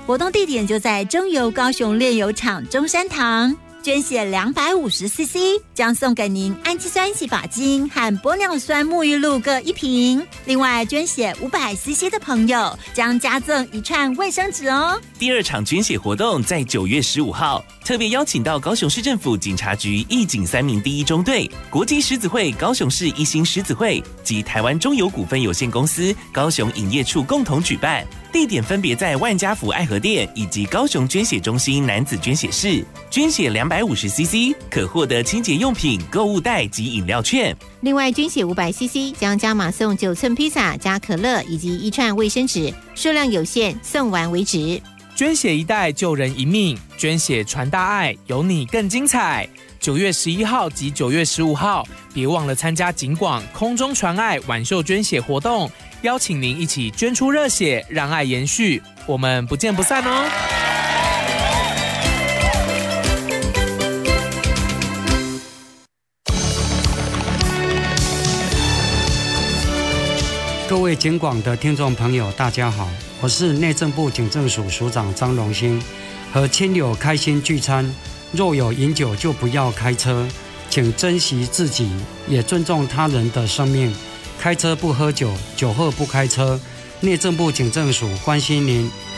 活动地点就在中油高雄炼油厂中山堂。捐血250cc 将送给您氨基酸洗发精和玻尿酸沐浴露各1瓶，另外捐血500cc 的朋友将加赠1串卫生纸哦。 第2场捐血活动在9月15号，特别邀请到高雄市政府警察局义警3名第1中队、国际狮子会高雄市一心狮子会及台湾中油股份有限公司高雄营业处共同举办。地点分别在万家福爱河店以及高雄捐血中心男子捐血室，捐血250cc 可获得清洁用品、购物袋及饮料券。 另外捐血500cc 将加码送9寸披萨加可乐以及1串卫生纸，数量有限，送完为止。 捐血1袋救人1命，捐血传大爱，有你更精彩。9月11号及9月15号，别忘了参加警广空中传爱晚秀捐血活动，邀请您一起捐出热血，让爱延续。我们不见不散哦！ 各位警广的听众朋友，大家好，我是内政部警政署署长张荣兴。和亲友开心聚餐，若有饮酒就不要开车，请珍惜自己，也尊重他人的生命。开车不喝酒，酒后不开车。内政部警政署关心您，